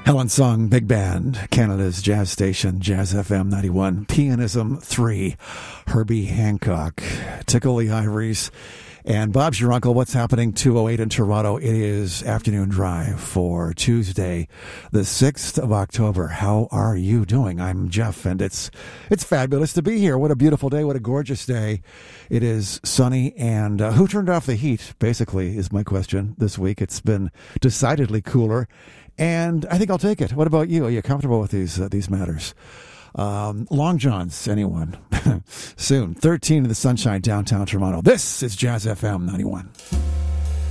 Helen Song Big Band, Canada's jazz station, Jazz FM 91. Pianism 3, Herbie Hancock, Tickle the Ivories, and Bob's Your Uncle. What's happening? 2:08 in Toronto. It is afternoon drive for Tuesday, the 6th of October. How are you doing? I'm Jeff, and it's fabulous to be here. What a beautiful day. What a gorgeous day. It is sunny, and who turned off the heat, basically, is my question this week. It's been decidedly cooler, and I think I'll take it. What about you? Are you comfortable with these matters? Long Johns, anyone? Soon. 13 in the sunshine, downtown Toronto. This is Jazz FM 91.